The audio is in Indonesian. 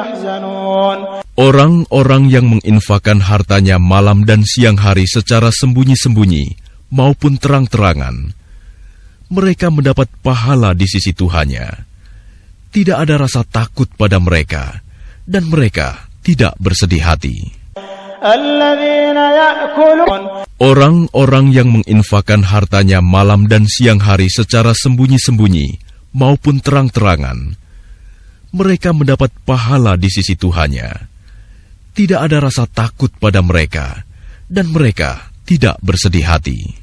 يحزنون. Orang-orang yang menginfakkan hartanya malam dan siang hari secara sembunyi-sembunyi maupun terang-terangan, mereka mendapat pahala di sisi Tuhannya. Tidak ada rasa takut pada mereka, dan mereka tidak bersedih hati. Orang-orang yang menginfakkan hartanya malam dan siang hari secara sembunyi-sembunyi maupun terang-terangan, mereka mendapat pahala di sisi Tuhannya. Tidak ada rasa takut pada mereka, dan mereka tidak bersedih hati.